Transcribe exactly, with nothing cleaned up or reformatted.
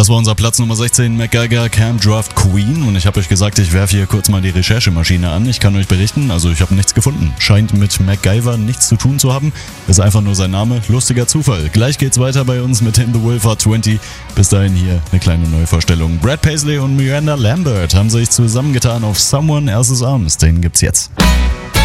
Das war unser Platz Nummer sechzehn, MacGyver, Camp Draft Queen. Und ich habe euch gesagt, ich werfe hier kurz mal die Recherchemaschine an. Ich kann euch berichten, also ich habe nichts gefunden. Scheint mit MacGyver nichts zu tun zu haben. Ist einfach nur sein Name. Lustiger Zufall. Gleich geht's weiter bei uns mit In the Wolf Are zwanzig. Bis dahin hier eine kleine Neuvorstellung. Brad Paisley und Miranda Lambert haben sich zusammengetan auf Someone Else's Arms. Den gibt's jetzt.